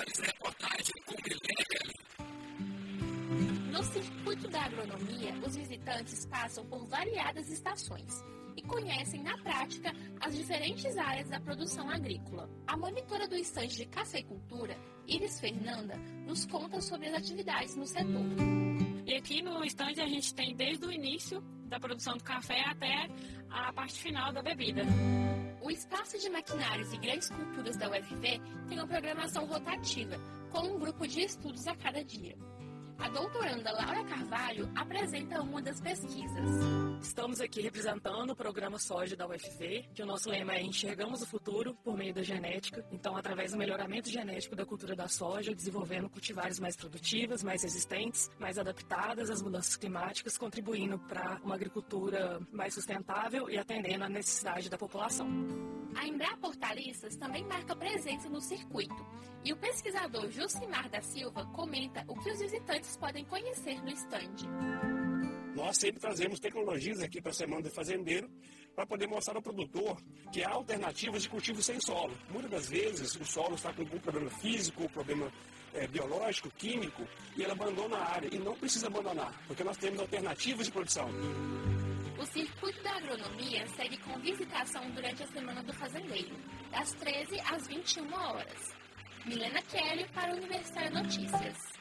reportagem com Milena. No circuito da agronomia, os visitantes passam por variadas estações e conhecem na prática as diferentes áreas da produção agrícola. A monitora do estande de cafeicultura, Iris Fernanda, nos conta sobre as atividades no setor. E aqui no estande a gente tem desde o início da produção do café até a parte final da bebida. O espaço de maquinários e grandes culturas da UFV tem uma programação rotativa, com um grupo de estudos a cada dia. A doutoranda Laura Carvalho apresenta uma das pesquisas. Estamos aqui representando o programa Soja da UFV, que o nosso lema é Enxergamos o Futuro por meio da genética. Então, através do melhoramento genético da cultura da soja, desenvolvendo cultivares mais produtivas, mais resistentes, mais adaptadas às mudanças climáticas, contribuindo para uma agricultura mais sustentável e atendendo à necessidade da população. A Embrapa Hortaliças também marca presença no circuito, e o pesquisador Jucimar da Silva comenta o que os visitantes podem conhecer no estande. Nós sempre trazemos tecnologias aqui para a Semana do Fazendeiro para poder mostrar ao produtor que há alternativas de cultivo sem solo. Muitas das vezes o solo está com algum problema físico, problema biológico, químico, e ele abandona a área, e não precisa abandonar, porque nós temos alternativas de produção. O Circuito da Agronomia segue com visitação durante a Semana do Fazendeiro, das 13 às 21 horas. Milena Kelly para o Universitário Notícias.